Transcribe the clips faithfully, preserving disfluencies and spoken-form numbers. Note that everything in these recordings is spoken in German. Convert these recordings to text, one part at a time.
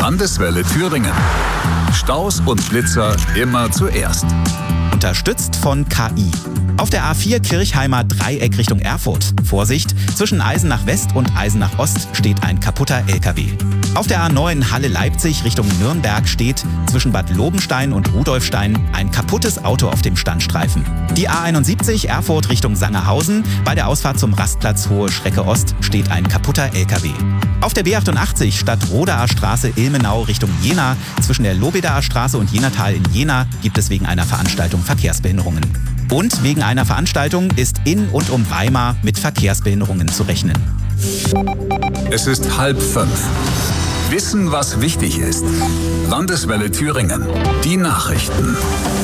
Landeswelle Thüringen. Staus und Blitzer immer zuerst. Unterstützt von K I. Auf der A vier Kirchheimer Dreieck Richtung Erfurt. Vorsicht, zwischen Eisenach West und Eisenach Ost steht ein kaputter L K W. Auf der A neun Halle Leipzig Richtung Nürnberg steht zwischen Bad Lobenstein und Rudolfstein ein kaputtes Auto auf dem Standstreifen. Die A einundsiebzig Erfurt Richtung Sangerhausen. Bei der Ausfahrt zum Rastplatz Hohe Schrecke Ost steht ein kaputter L K W. Auf der B achtundachtzig Stadtrodaer Straße Ilmenau Richtung Jena. Zwischen der Lobedaer Straße und Jenatal in Jena gibt es wegen einer Veranstaltung Verkehrsbehinderungen. Und wegen einer Veranstaltung ist in und um Weimar mit Verkehrsbehinderungen zu rechnen. Es ist halb fünf. Wissen, was wichtig ist. Landeswelle Thüringen. Die Nachrichten.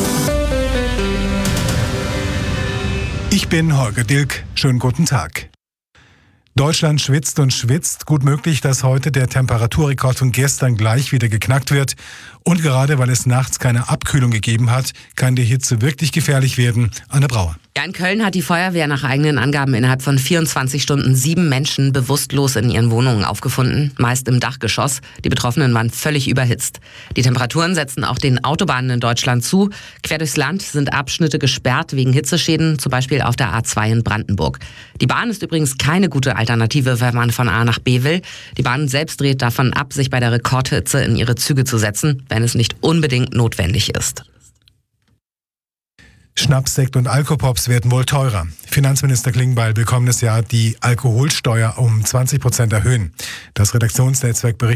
Ich bin Holger Dilk. Schönen guten Tag. Deutschland schwitzt und schwitzt. Gut möglich, dass heute der Temperaturrekord von gestern gleich wieder geknackt wird. Und gerade weil es nachts keine Abkühlung gegeben hat, kann die Hitze wirklich gefährlich werden. Anne Brauer. Ja, in Köln hat die Feuerwehr nach eigenen Angaben innerhalb von vierundzwanzig Stunden sieben Menschen bewusstlos in ihren Wohnungen aufgefunden, meist im Dachgeschoss. Die Betroffenen waren völlig überhitzt. Die Temperaturen setzen auch den Autobahnen in Deutschland zu. Quer durchs Land sind Abschnitte gesperrt wegen Hitzeschäden, zum Beispiel auf der A zwei in Brandenburg. Die Bahn ist übrigens keine gute Alternative, wenn man von A nach B will. Die Bahn selbst dreht davon ab, sich bei der Rekordhitze in ihre Züge zu setzen, wenn es nicht unbedingt notwendig ist. Schnaps, Sekt und Alkopops werden wohl teurer. Finanzminister Klingbeil will kommendes Jahr die Alkoholsteuer um zwanzig Prozent erhöhen. Das Redaktionsnetzwerk berichtet